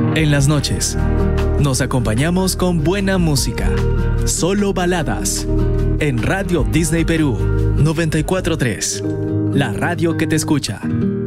En las noches, nos acompañamos con buena música. Solo baladas. En Radio Disney Perú 94.3. La radio que te escucha.